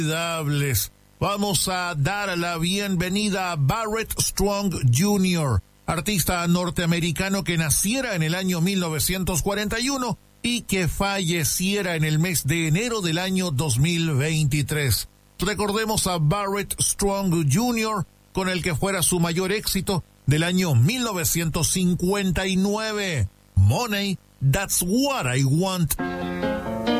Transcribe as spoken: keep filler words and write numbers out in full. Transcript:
Vamos a dar la bienvenida a Barrett Strong junior, artista norteamericano que naciera en el año mil novecientos cuarenta y uno y que falleciera en el mes de enero del año dos mil veintitrés. Recordemos a Barrett Strong junior, con el que fuera su mayor éxito del año mil novecientos cincuenta y nueve, Money, That's What I Want.